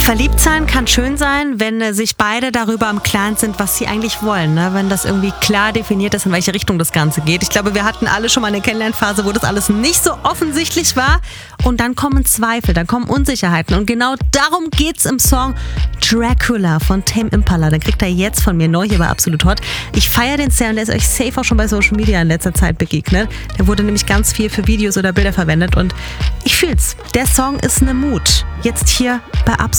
Verliebt sein kann schön sein, wenn sich beide darüber im Klaren sind, was sie eigentlich wollen. Ne? Wenn das irgendwie klar definiert ist, in welche Richtung das Ganze geht. Ich glaube, wir hatten alle schon mal eine Kennenlernphase, wo das alles nicht so offensichtlich war. Und dann kommen Zweifel, dann kommen Unsicherheiten. Und genau darum geht's im Song Dracula von Tame Impala. Den kriegt er jetzt von mir neu hier bei Absolut Hot. Ich feiere den sehr und der ist euch safe auch schon bei Social Media in letzter Zeit begegnet. Der wurde nämlich ganz viel für Videos oder Bilder verwendet und ich fühl's. Der Song ist eine Mut. Jetzt hier bei Absolut